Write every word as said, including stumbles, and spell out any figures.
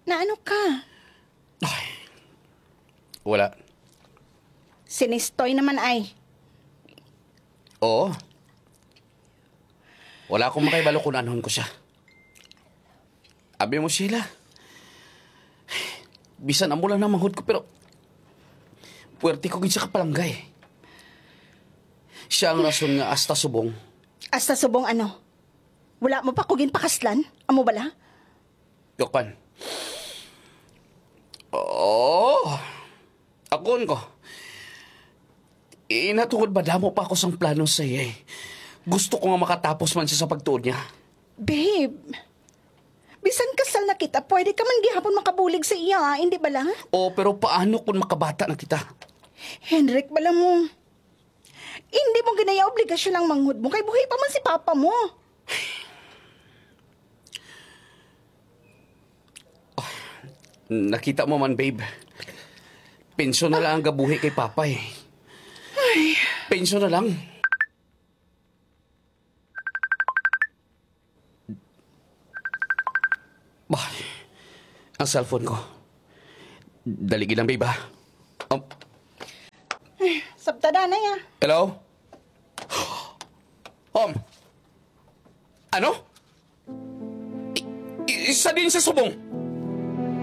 Na ano ka? Wala. Sinistoy naman ay. Oo. Wala akong makaibalo kung anuhan ko siya. Abi mo sila. Bisan amo lang na manghod ko pero puwerte ko gid sa kapalanggay. Siya ang rason nga hasta subong. Hasta subong ano? Wala mo pa kugin pakaslan? Amo bala? Yokpan. Oo. Akon ko. Inatungod ba damo pa ako sang plano sa iya eh. Gusto ko nga makatapos man siya sa pagtuon niya. Babe, bisan kasal na kita, pwede ka man gihapon makabulig sa iya, hindi bala? O pero paano kung makabata na kita? Henrik, bala mo. Hindi mo ginaya obligasyon ang manghud mo, kay buhay pa man si papa mo. Nakita mo man, babe. Pensyon na lang ang gabuhi kay Papa eh. Ay, Pensyon na lang. Bah, ang cellphone ko. Daligi lang, babe, ha? Um, sabtada na ya. hello? Um, ano? I- isa din sa subong.